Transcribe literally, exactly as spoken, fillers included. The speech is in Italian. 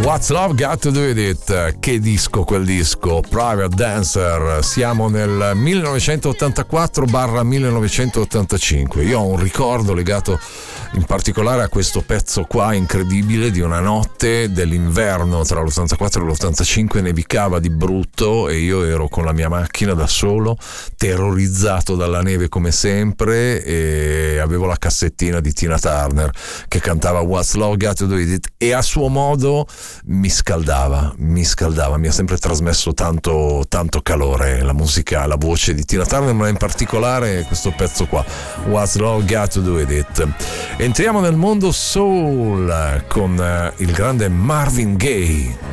What's Love Got to Do With It? Che disco quel disco, Private Dancer. Siamo nel millenovecentottantaquattro millenovecentottantacinque. Io ho un ricordo legato in particolare a questo pezzo qua incredibile di una notte dell'inverno tra l'ottantaquattro e l'ottantacinque. Nevicava di brutto e io ero con la mia macchina da solo, terrorizzato dalla neve come sempre, e avevo la cassettina di Tina Turner che cantava What's Love Got to Do With It, e a suo modo mi scaldava, mi scaldava, mi ha sempre trasmesso tanto, tanto calore la musica, la voce di Tina Turner, ma in particolare questo pezzo qua, What's Love Got to Do With It. Entriamo nel mondo soul con il grande Marvin Gaye.